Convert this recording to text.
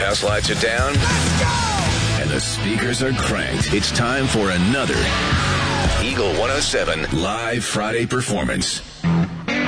house lights are down. And the speakers are cranked. It's time for another Eagle 107 live Friday performance.